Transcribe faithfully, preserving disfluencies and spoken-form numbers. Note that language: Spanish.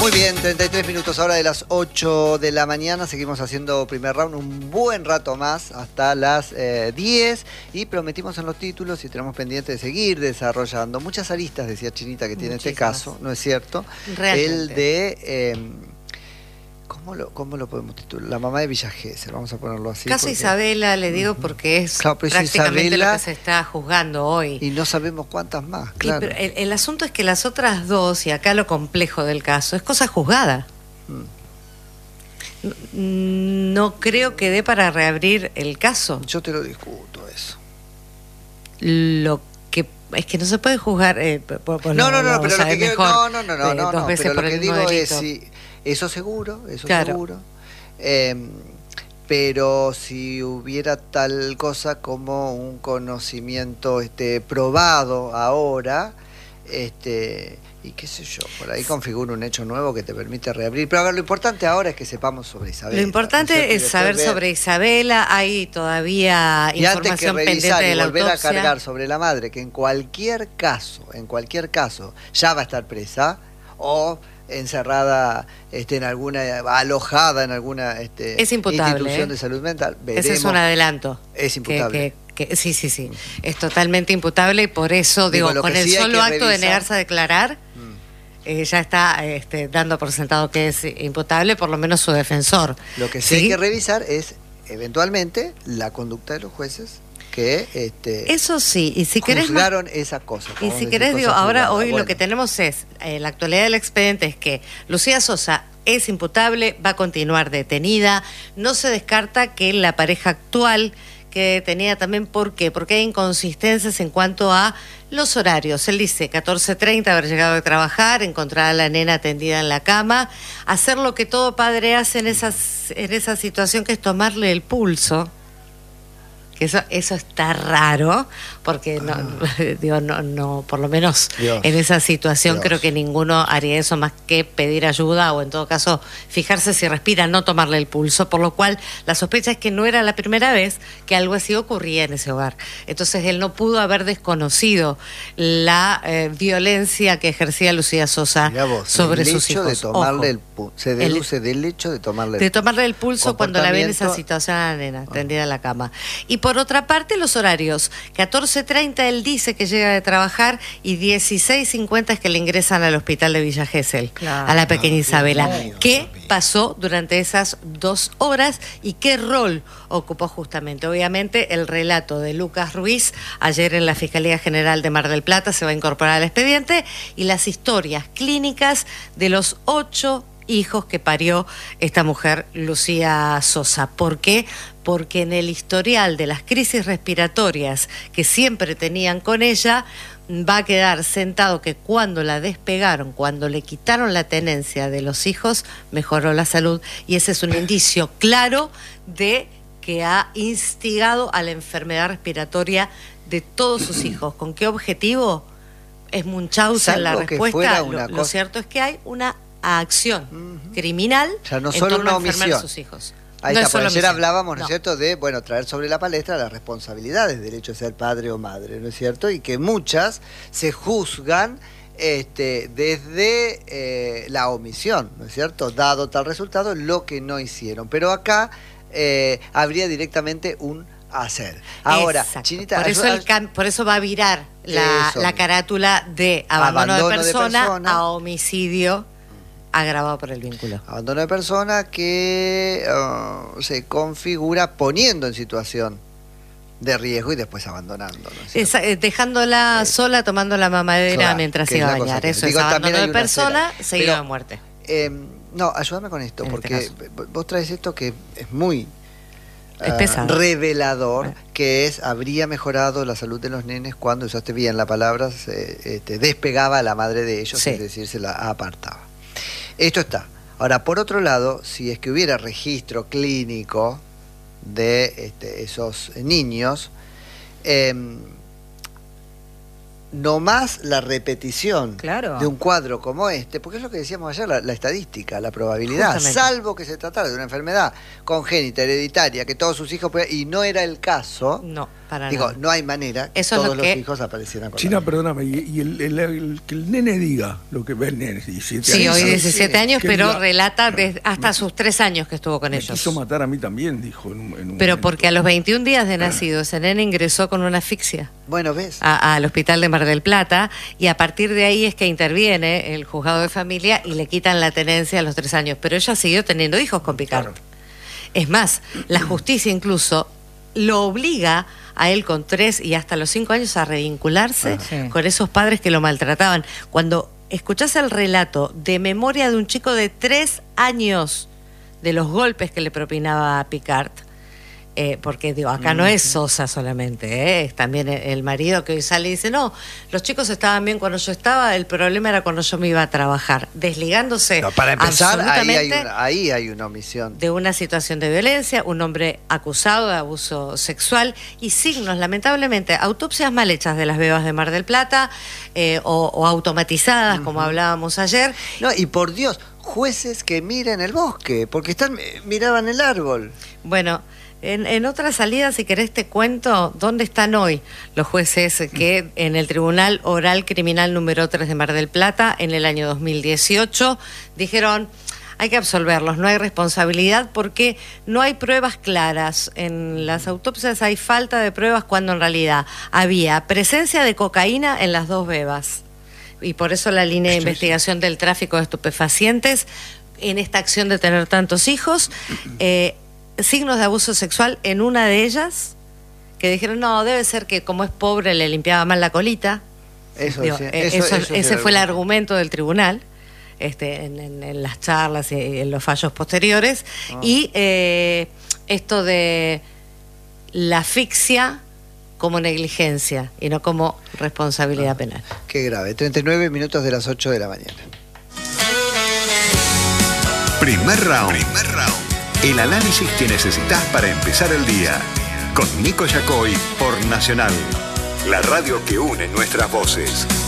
Muy bien, treinta y tres minutos ahora de las ocho de la mañana. Seguimos haciendo primer round un buen rato más hasta las eh, diez. Y prometimos en los títulos y tenemos pendiente de seguir desarrollando muchas aristas, decía Chinita, que tiene este caso, ¿no es cierto? Realmente. El de... Eh, ¿cómo, lo, ¿Cómo lo podemos titular? La mamá de Villa Gesell, vamos a ponerlo así. Caso porque... Isabela, le digo, porque es claro, pero prácticamente Isabela, lo que se está juzgando hoy. Y no sabemos cuántas más, claro. Y, pero el, el asunto es que las otras dos, y acá lo complejo del caso, es cosa juzgada. Mm. No creo que dé para reabrir el caso. Yo te lo discuto eso. Lo que es que no se puede juzgar. Eh, por, por no, no, no, no, pero o sea, lo que quiero, mejor, no, no, no, eh, no, dos no, veces pero por lo el que mismo digo es delito. si eso seguro, eso claro. seguro. Eh, pero si hubiera tal cosa como un conocimiento este probado ahora, este y qué sé yo, por ahí configura un hecho nuevo que te permite reabrir. Pero a ver, lo importante ahora es que sepamos sobre Isabela. Lo importante ¿no es, es saber ver... sobre Isabela. Hay todavía y información antes que pendiente de y la volver autopsia. a cargar sobre la madre, que en cualquier caso, en cualquier caso, ya va a estar presa o encerrada este, en alguna, alojada en alguna este, es imputable, institución ¿eh? de salud mental. Veremos. Ese es un adelanto. Es imputable. Que, que, que, sí, sí, sí. Es totalmente imputable y por eso, digo, digo con el sí solo acto revisar... de negarse a declarar, mm. eh, ya está este, dando por sentado que es imputable, por lo menos su defensor. Lo que sí, ¿sí? hay que revisar es, eventualmente, la conducta de los jueces que este, eso sí, y si querés juzgaron esa cosa. Y si querés, digo, ahora hoy bueno. lo que tenemos es, eh, la actualidad del expediente es que Lucía Sosa es imputable, va a continuar detenida, no se descarta que la pareja actual quede detenida también, ¿por qué? Porque hay inconsistencias en cuanto a los horarios. Él dice catorce treinta haber llegado de trabajar, encontrar a la nena atendida en la cama, hacer lo que todo padre hace en, esas, en esa situación, que es tomarle el pulso. Que eso, eso está raro, porque no, ah. digo, no, no, por lo menos Dios. en esa situación Dios. creo que ninguno haría eso más que pedir ayuda o en todo caso fijarse si respira, no tomarle el pulso, por lo cual la sospecha es que no era la primera vez que algo así ocurría en ese hogar. Entonces él no pudo haber desconocido la eh, violencia que ejercía Lucía Sosa vos, sobre el sus hecho hijos. De tomarle el Ojo, se deduce el, del hecho de tomarle el de tomarle el pulso cuando la ve en esa situación a la nena, ah. tendida en la cama. Y por otra parte, los horarios. catorce treinta él dice que llega de trabajar y dieciséis cincuenta es que le ingresan al hospital de Villa Gesell, claro, a la pequeña no, Isabela. No, ¿Qué no pasó durante esas dos horas y qué rol ocupó justamente? Obviamente, el relato de Lucas Ruiz, ayer en la Fiscalía General de Mar del Plata, se va a incorporar al expediente, y las historias clínicas de los ocho hijos que parió esta mujer, Lucía Sosa. ¿Por qué? Porque en el historial de las crisis respiratorias que siempre tenían con ella, va a quedar sentado que cuando la despegaron, cuando le quitaron la tenencia de los hijos, mejoró la salud, y ese es un indicio claro de que ha instigado a la enfermedad respiratoria de todos sus hijos. ¿Con qué objetivo? Es Munchausen la respuesta. Lo, cosa... lo cierto es que hay una acción uh-huh. criminal o sea, no en solo torno una a enfermar omisión. a sus hijos. Ahí no está, por ayer omisión. hablábamos, ¿no es no. cierto?, de, bueno, traer sobre la palestra las responsabilidades del hecho de ser padre o madre, ¿no es cierto? Y que muchas se juzgan este, desde eh, la omisión, ¿no es cierto? Dado tal resultado, lo que no hicieron. Pero acá eh, habría directamente un hacer. Ahora, Exacto. Chinita... Por eso, el cam- por eso va a virar la, la carátula de abandono, abandono de, persona de persona a homicidio agravado por el vínculo. Abandono de persona que uh, se configura poniendo en situación de riesgo y después abandonando, ¿no es Esa, eh, dejándola eh, se... sola, tomando la mamadera claro, mientras se iba a bañar. Eso digo, es abandono de persona seguido de muerte. Eh, no, ayúdame con esto, en porque este vos traes esto que es muy es pesado. Uh, revelador, bueno. que es, habría mejorado la salud de los nenes cuando, usaste bien la palabra, se este, despegaba a la madre de ellos, sí. es decir, se la apartaba. Esto está. Ahora, por otro lado, si es que hubiera registro clínico de este, esos niños, eh, no más la repetición claro. de un cuadro como este, porque es lo que decíamos ayer, la, la estadística, la probabilidad, justamente. Salvo que se tratara de una enfermedad congénita, hereditaria, que todos sus hijos puedan, y no era el caso. No, para digo, nada. no hay manera que Eso todos es lo los que... hijos aparecieran con China, perdóname, y, y el, el, el, que el nene diga lo que ve el nene, diecisiete sí, años. hoy diecisiete sí, años, pero diga, relata de, hasta me, sus tres años que estuvo con me ellos. quiso matar a mí también, dijo. En un, en un pero momento. Porque a los veintiún días de nacido, ese nene ingresó con una asfixia. Bueno, ¿ves? A, al hospital de Mar del Plata, y a partir de ahí es que interviene el juzgado de familia y le quitan la tenencia a los tres años. Pero ella siguió teniendo hijos con Picard. Claro. Es más, la justicia incluso lo obliga a él con tres y hasta los cinco años a revincularse ah, sí. con esos padres que lo maltrataban. Cuando escuchás el relato de memoria de un chico de tres años de los golpes que le propinaba a Picard, Eh, porque digo, acá no es Sosa solamente, ¿eh? Es también el marido que hoy sale y dice, no, los chicos estaban bien cuando yo estaba, el problema era cuando yo me iba a trabajar, desligándose. No, para empezar, ahí hay, una, ahí hay una omisión. De una situación de violencia, un hombre acusado de abuso sexual y signos, lamentablemente, autopsias mal hechas de las bebas de Mar del Plata eh, o, o automatizadas, uh-huh. como hablábamos ayer. No, y por Dios, jueces que miren el bosque, porque están miraban el árbol. Bueno... En, en otra salida, si querés te cuento dónde están hoy los jueces que en el Tribunal Oral Criminal número tres de Mar del Plata, en el año dos mil dieciocho, dijeron, hay que absolverlos, no hay responsabilidad porque no hay pruebas claras. En las autopsias hay falta de pruebas cuando en realidad había presencia de cocaína en las dos bebas. Y por eso la línea de investigación del tráfico de estupefacientes en esta acción de tener tantos hijos... Eh, signos de abuso sexual en una de ellas, que dijeron, no, debe ser que como es pobre le limpiaba mal la colita. Eso, Digo, sí, eh, eso, eso, eso ese fue el argumento del tribunal este, en, en, en las charlas y en los fallos posteriores. Oh. Y eh, esto de la asfixia como negligencia y no como responsabilidad ah, penal. Qué grave. treinta y nueve minutos de las ocho de la mañana. Primer round. Primer round. El análisis que necesitas para empezar el día. Con Nico Yacoy por Nacional, la radio que une nuestras voces.